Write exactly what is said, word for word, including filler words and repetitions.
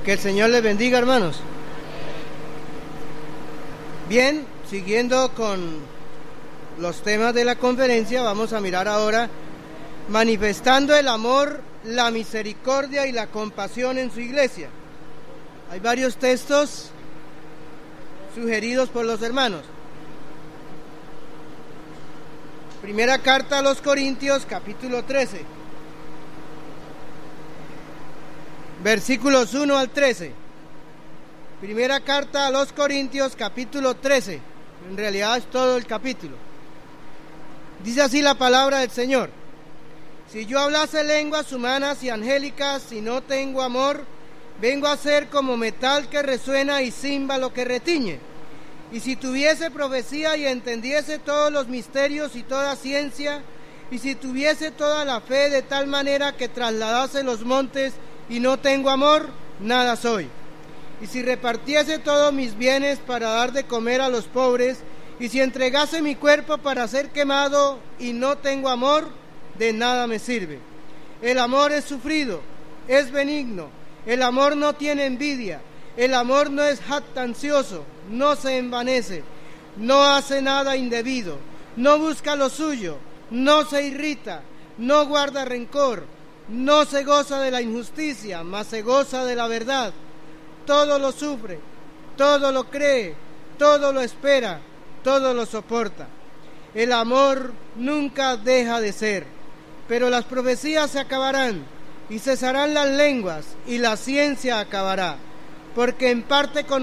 Que el Señor les bendiga, hermanos. Bien, siguiendo con los temas de la conferencia, vamos a mirar ahora manifestando el amor, la misericordia y la compasión en su iglesia. Hay varios textos sugeridos por los hermanos. Primera carta a los Corintios, capítulo trece, versículos uno al trece. Primera carta a los Corintios, capítulo trece. En realidad es todo el capítulo. Dice así la palabra del Señor: si yo hablase lenguas humanas y angélicas y no tengo amor, vengo a ser como metal que resuena y címbalo que retiñe. Y si tuviese profecía y entendiese todos los misterios y toda ciencia, y si tuviese toda la fe de tal manera que trasladase los montes y no tengo amor, nada soy. Y si repartiese todos mis bienes para dar de comer a los pobres, y si entregase mi cuerpo para ser quemado y no tengo amor, de nada me sirve. El amor es sufrido, es benigno, el amor no tiene envidia, el amor no es jactancioso, no se envanece, no hace nada indebido, no busca lo suyo, no se irrita, no guarda rencor, no se goza de la injusticia, mas se goza de la verdad. Todo lo sufre, todo lo cree, todo lo espera, todo lo soporta. El amor nunca deja de ser, pero las profecías se acabarán, y cesarán las lenguas, y la ciencia acabará, porque en parte con